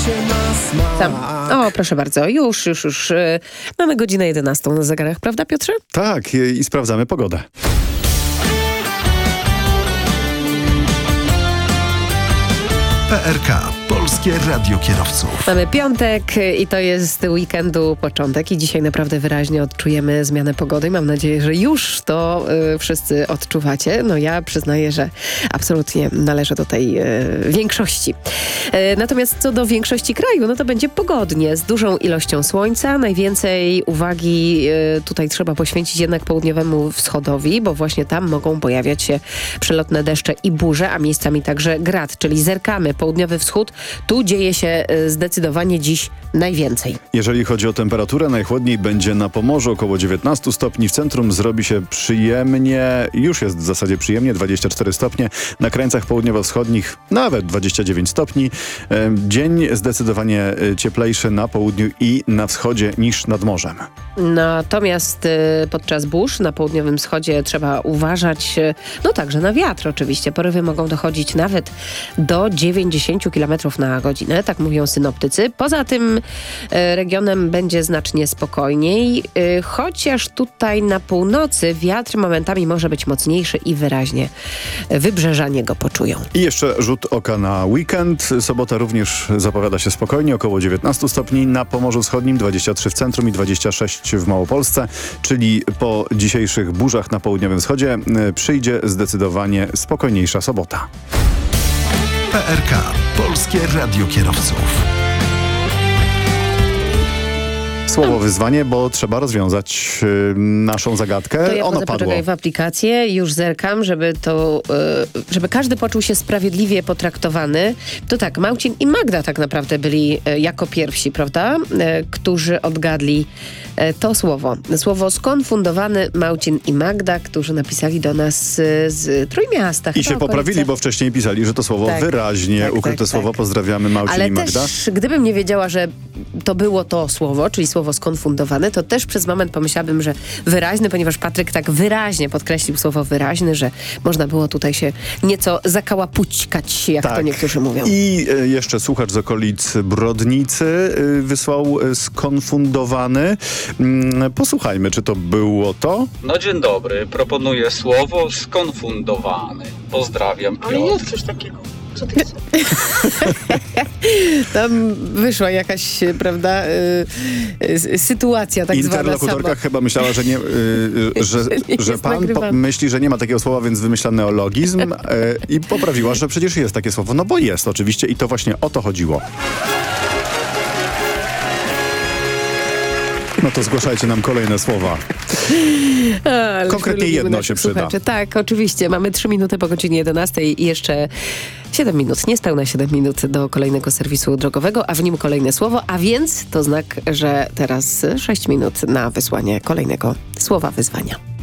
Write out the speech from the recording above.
Tam. O, proszę bardzo, już. Mamy godzinę 11 na zegarach, prawda, Piotrze? Tak, i sprawdzamy pogodę. PRK, Polskie Radio Kierowców. Mamy piątek i to jest weekendu początek i dzisiaj naprawdę wyraźnie odczujemy zmianę pogody. Mam nadzieję, że już to wszyscy odczuwacie. No ja przyznaję, że absolutnie należę do tej większości. Natomiast co do większości kraju, no to będzie pogodnie, z dużą ilością słońca. Najwięcej uwagi tutaj trzeba poświęcić jednak południowemu wschodowi, bo właśnie tam mogą pojawiać się przelotne deszcze i burze, a miejscami także grad, czyli zerkamy południowy wschód. Tu dzieje się zdecydowanie dziś najwięcej. Jeżeli chodzi o temperaturę, najchłodniej będzie na Pomorzu, około 19 stopni. W centrum zrobi się przyjemnie, już jest w zasadzie przyjemnie, 24 stopnie. Na krańcach południowo-wschodnich nawet 29 stopni. Dzień zdecydowanie cieplejszy na południu i na wschodzie niż nad morzem. Natomiast podczas burz na południowym wschodzie trzeba uważać, no także na wiatr oczywiście. Porywy mogą dochodzić nawet do 90 km na godzinę, tak mówią synoptycy. Poza tym regionem będzie znacznie spokojniej, chociaż tutaj na północy wiatr momentami może być mocniejszy i wyraźnie wybrzeżanie go poczują. I jeszcze rzut oka na weekend. Sobota również zapowiada się spokojnie, około 19 stopni na Pomorzu Wschodnim, 23 w centrum i 26 w Małopolsce, czyli po dzisiejszych burzach na południowym wschodzie przyjdzie zdecydowanie spokojniejsza sobota. PRK, Polskie Radio Kierowców. Słowo wyzwanie, bo trzeba rozwiązać naszą zagadkę. To ja Ono padło. poczekaj w aplikację, już zerkam, żeby każdy poczuł się sprawiedliwie potraktowany. To tak, Małcin i Magda tak naprawdę byli jako pierwsi, prawda? Którzy odgadli to słowo. Słowo skonfundowany, Małcin i Magda, którzy napisali do nas z Trójmiasta. I się poprawili, bo wcześniej pisali, że to słowo wyraźnie ukryte słowo. Pozdrawiamy Małcin i Magda. Ale też, gdybym nie wiedziała, że to było to słowo, czyli słowo skonfundowane, to też przez moment pomyślałabym, że wyraźny, ponieważ Patryk tak wyraźnie podkreślił słowo wyraźny, że można było tutaj się nieco zakałapućkać, jak to niektórzy mówią. I jeszcze słuchacz z okolic Brodnicy wysłał skonfundowany. Posłuchajmy, czy to było to? No dzień dobry, proponuję słowo skonfundowany. Pozdrawiam, Piotr. Ale jest coś takiego. Co to jest? Tam wyszła jakaś, prawda, sytuacja tak zwana Interlokutorka sama. chyba myślała, że nie, że pan myśli, że nie ma takiego słowa, więc wymyśla neologizm i poprawiła, że przecież jest takie słowo. No bo jest oczywiście i to właśnie o to chodziło. No to zgłaszajcie nam kolejne słowa. Konkretnie jedno się przyda. Słuchacze. Tak, oczywiście. Mamy 3 minuty po godzinie 11 i jeszcze 7 minut, niespełna 7 minut do kolejnego serwisu drogowego, a w nim kolejne słowo, a więc to znak, że teraz 6 minut na wysłanie kolejnego słowa wyzwania.